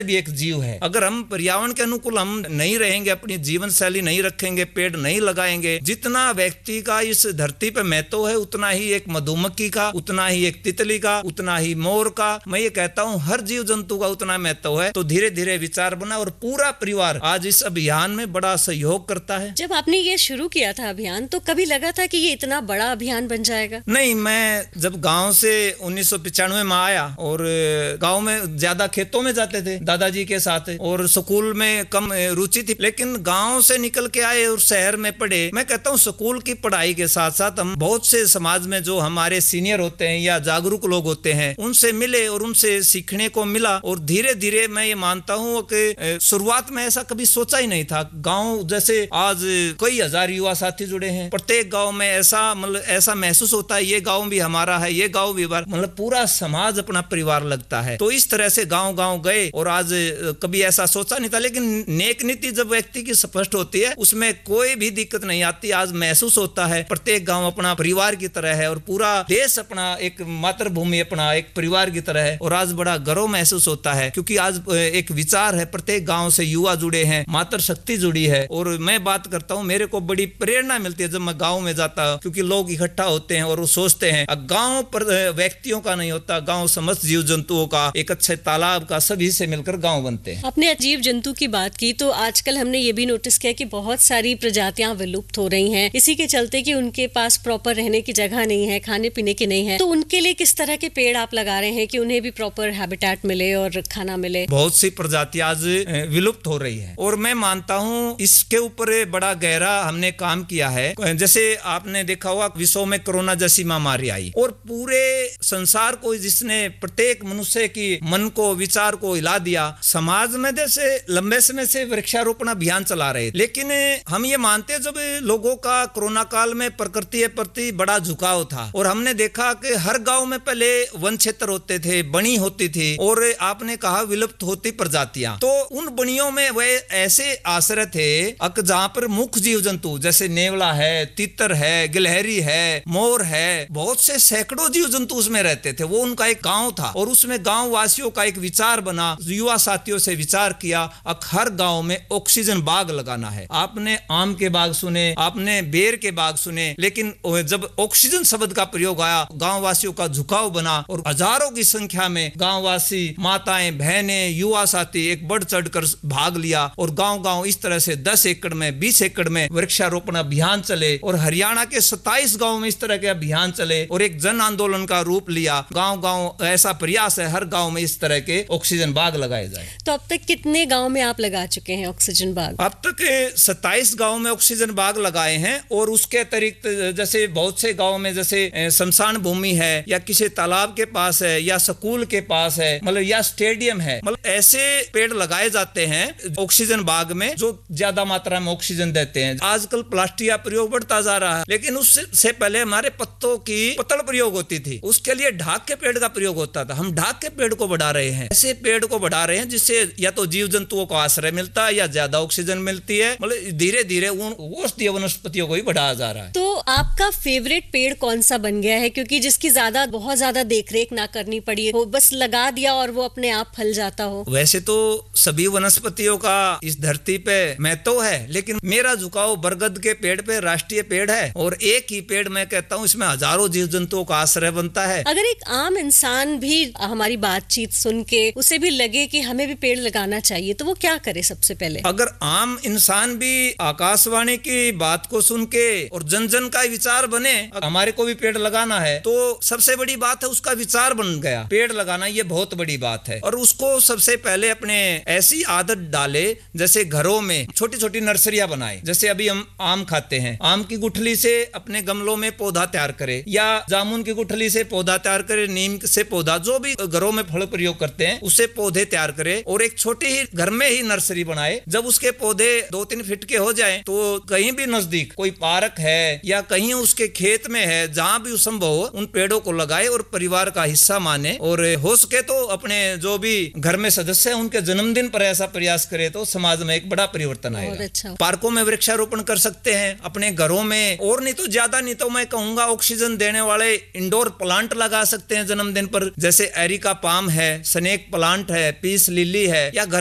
भी एक जीव है। अगर हम पर्यावरण के अनुकूल हम नहीं रहेंगे, अपनी जीवन शैली नहीं रखेंगे, पेड़ नहीं लगाएंगे, जितना व्यक्ति का इस धरती पे महत्व है उतना ही एक मधुमक्खी का, उतना ही एक तितली का, उतना ही मोर का, मैं ये कहता हूँ हर जीव जंतु का उतना महत्व है। तो धीरे धीरे विचार बना और पूरा परिवार आज इस अभियान में बड़ा सहयोग करता है। जब आपने ये शुरू किया था अभियान, तो कभी लगा था कि ये इतना बड़ा अभियान बन जाएगा? नहीं, मैं जब गांव से 1995 में आया और गांव में ज्यादा खेतों में जाते थे दादाजी के साथ, और स्कूल में कम रुचि थी, लेकिन गांव से निकल के आए और शहर में पढ़े। मैं कहता हूँ स्कूल की पढ़ाई के साथ साथ हम बहुत से समाज में जो हमारे सीनियर होते हैं या जागरूक लोग होते हैं उनसे मिले और उनसे सीखने को मिला। और धीरे धीरे मैं ये मानता हूँ कि शुरुआत में ऐसा कभी सोचा ही नहीं था। गांव जैसे आज कई हजार युवा साथी जुड़े हैं, प्रत्येक गांव में ऐसा महसूस होता है ये गांव भी हमारा है, ये गांव भी पूरा समाज अपना परिवार लगता है। तो इस तरह से गांव गांव गए और आज कभी ऐसा सोचा नहीं था, लेकिन नेक नीति जब व्यक्ति की स्पष्ट होती है उसमें कोई भी दिक्कत नहीं आती। आज महसूस होता है प्रत्येक गांव अपना परिवार की तरह है और पूरा देश अपना एक मातृभूमि अपना एक परिवार की तरह है। और आज बड़ा गर्व महसूस होता है क्योंकि आज एक विचार है, प्रत्येक गांव से युवा जुड़े हैं, मातृ शक्ति जुड़ी है। और मैं बात करता हूँ, मेरे को बड़ी प्रेरणा मिलती है जब मैं गाँव में जाता हूँ, क्योंकि लोग इकट्ठा होते हैं और वो सोचते हैं गाँव पर व्यक्तियों का नहीं होता, गाँव समस्त जीव जंतुओं का, एक अच्छे तालाब का, सभी से मिलकर गाँव बनते हैं। आपने जीव जंतु की बात की, तो आजकल हमने ये भी नोटिस किया कि बहुत सारी प्रजातियां विलुप्त हो रही हैं, इसी के चलते कि उनके पास प्रॉपर रहने की जगह नहीं है, खाने पीने की नहीं है। तो उनके लिए किस तरह के पेड़ आप लगा रहे हैं कि उन्हें भी प्रॉपर हैबिटेट मिले और खाना मिले? बहुत सी प्रजातियां आज विलुप्त हो रही है और मैं मानता हूँ इसके ऊपर बड़ा गहरा हमने काम किया है। जैसे आपने देखा होगा विश्व में कोरोना जैसी महामारी आई और पूरे संसार को जिसने प्रत्येक मनुष्य की मन को, विचार को हिला दिया। समाज में जैसे लंबे समय से वृक्षारोपण अभियान चला रहे, लेकिन हम ये मानते जब लोगों का कोरोना काल में प्रकृति के प्रति बड़ा झुकाव था और हमने देखा कि हर गांव में पहले वन क्षेत्र होते थे, बनी होती थी और आपने कहा विलुप्त होती प्रजातियां, तो उन बनियों में वे ऐसे आश्रय थे जहां पर मुख्य जीव जंतु जैसे नेवला है, तितर है, गिलहरी है, मोर है, बहुत से सैकड़ों जीव जंतु उसमें रहते थे। वो उनका एक गांव था और उसमें गांव वासियों का एक विचार बना, युवा साथियों से विचार किया, अब हर गांव में ऑक्सीजन बाग लगाना है। आपने आम के बाग सुने, आपने बेर के बाग सुने, लेकिन जब ऑक्सीजन शब्द का प्रयोग आया गांव वासियों का झुकाव बना और हजारों की संख्या में गांव वासी, माताएं, बहनें, युवा साथी एक बढ़ चढ़कर भाग लिया और गांव गांव इस तरह से 10 एकड़ में, 20 एकड़ में वृक्षारोपण अभियान चले और हरियाणा के 27 गांव में इस तरह के अभियान चले और एक जन आंदोलन का रूप लिया। गांव गांव ऐसा प्रयास है हर गांव में इस तरह के ऑक्सीजन बाग लगाए जाए। तो अब तक कितने गांव में आप लगा चुके हैं ऑक्सीजन बाग? अब तक 27 गांव में ऑक्सीजन बाग लगाए हैं और उसके अतिरिक्त जैसे बहुत से गांव में जैसे शमशान भूमि है या किसी तालाब के पास है या स्कूल के पास है, या स्टेडियम है, ऐसे पेड़ लगाए जाते हैं ऑक्सीजन बाग में जो ज्यादा मात्रा में ऑक्सीजन देते हैं। आजकल प्लास्टिक का प्रयोग बढ़ता जा रहा है, लेकिन उससे पहले हमारे पत्तों की पत्तल प्रयोग होती थी, उसके लिए ढाक के पेड़ का प्रयोग होता था। हम ढाक के पेड़ को बढ़ा रहे हैं, ऐसे पेड़ को बढ़ा रहे हैं जिससे या तो जीव जंतुओं को आश्रय मिलता है या ज्यादा ऑक्सीजन मिलती है। धीरे धीरे उन औषधीय वनस्पतियों को भी बढ़ाया जा रहा है। तो आपका फेवरेट पेड़ कौन सा बन गया है, क्योंकि जिसकी बहुत ज्यादा देखरेख ना करनी पड़ी हो, बस लगा दिया और वो अपने आप फल जाता हो? वैसे तो सभी वनस्पतियों का इस धरती पे महत्व है, लेकिन मेरा झुकाव बरगद के पेड़ पे, राष्ट्रीय पेड़ है और एक ही पेड़ मैं कहता हूँ इसमें हजारों जीव जंतुओं का आश्रय बनता है। अगर एक आम इंसान भी हमारी बातचीत सुन के उसे भी लगे कि हमें भी पेड़ लगाना चाहिए, तो वो क्या करे? सबसे पहले अगर आम इंसान भी आकाशवाणी की बात को सुन के और जन जन का विचार बने हमारे को भी पेड़ लगाना है, तो सबसे बड़ी बात है उसका विचार बन गया। पेड़ लगाना ये बहुत बड़ी बात है और उसको सबसे पहले अपने ऐसी आदत डाले जैसे घरों में छोटी छोटी नर्सरियां बनाए। जैसे अभी हम आम खाते हैं, आम की गुठली से अपने गमलों में पौधा तैयार करे या जामुन की गुठली से पौधा तैयार करे, नीम से पौधा, जो भी घरों में फल प्रयोग करते हैं उससे पौधे तैयार करे और एक छोटी ही घर में ही नर्सरी बनाए। जब उसके पौधे 2-3 फीट के हो जाए तो कहीं भी नजदीक कोई पार्क है या कहीं उसके खेत में है, जहां भी संभव हो उन पेड़ों को लगाए और परिवार का हिस्सा माने और हो सके तो अपने जो भी घर में सदस्य है उनके जन्मदिन पर ऐसा प्रयास करे तो समाज में एक बड़ा परिवर्तन आएगा। अच्छा। पार्कों में वृक्षारोपण कर सकते हैं अपने घरों में, और नहीं तो ज्यादा नहीं तो मैं कहूंगा ऑक्सीजन देने वाले इंडोर प्लांट लगा सकते हैं जन्मदिन पर, जैसे एरिका पाम है, स्नेक प्लांट है, पीस लिली है या